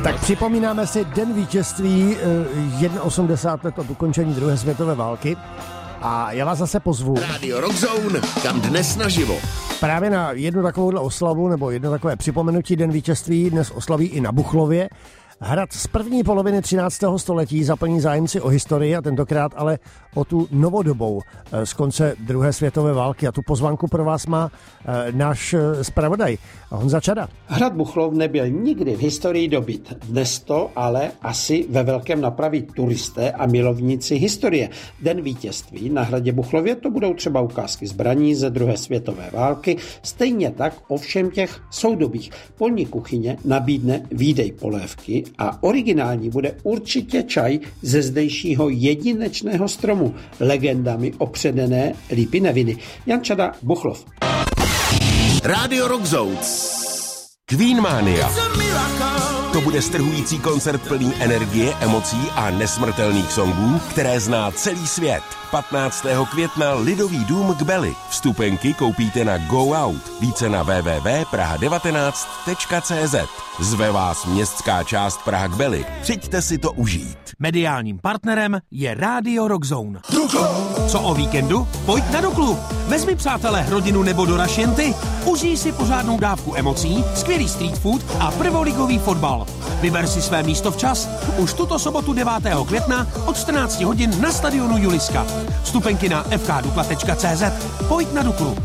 Tak připomínáme si den vítězství 81 let od ukončení druhé světové války. A já vás zase pozvu. Radio Rock Zone, kam dnes naživo. Právě na jednu takovouhle oslavu, nebo jedno takové připomenutí den vítězství dnes oslaví i na Buchlově. Hrad z první poloviny 13. století zaplní zájemci o historii a tentokrát ale o tu novodobou z konce druhé světové války. A tu pozvánku pro vás má náš zpravodaj Honza Čada. Hrad Buchlov nebyl nikdy v historii dobyt. Dnes to ale asi ve velkém napraví turisté a milovníci historie. Den vítězství na hradě Buchlově to budou třeba ukázky zbraní ze druhé světové války, stejně tak o všem těch soudobých. Polní kuchyně nabídne výdej polévky a originální bude určitě čaj ze zdejšího jedinečného stromu, legendami opředené lípy neviny. Jan Čada, Buchlov. Radio Rock Zone. Queen Mania. To bude strhující koncert plný energie, emocí a nesmrtelných songů, které zná celý svět. 15. května Lidový dům k Beli. Vstupenky koupíte na Go Out. Více na www.praha19.cz. Zve vás městská část Praha k Beli. Přijďte si to užít. Mediálním partnerem je Radio Rock Zone. Co o víkendu? Pojď na Duklu. Vezmi, přátelé, rodinu nebo do Rašenty. Užij si pořádnou dávku emocí, skvělý street food a prvoligový fotbal. Vyber si své místo včas. Už tuto sobotu 9. května od 14 hodin na stadionu Juliska. Vstupenky na fkdukla.cz. Pojď na Duklu.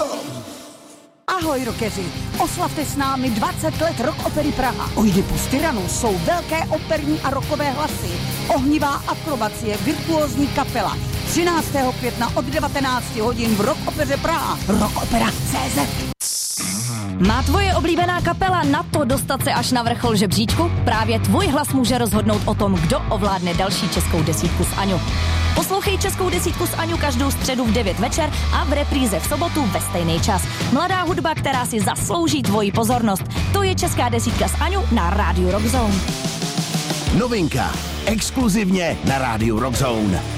Ahoj rockeři, oslavte s námi 20 let Rock Opery Praha. Oidipus Tyranus jsou velké operní a rockové hlasy, ohnivá akrobacie, virtuózní kapela. 13. května od 19 hodin v Rock Opeře Praha. Rockopera.cz. Má tvoje oblíbená kapela na to dostat se až na vrchol žebříčku? Právě tvůj hlas může rozhodnout o tom, kdo ovládne další českou desítku s Aňu. Poslouchej českou desítku s Aňu každou středu v 9 večer a v repríze v sobotu ve stejný čas. Mladá hudba, která si zaslouží tvoji pozornost. To je česká desítka s Aňu na Rádiu Rock Zone. Novinka. Exkluzivně na Rádiu Rock Zone.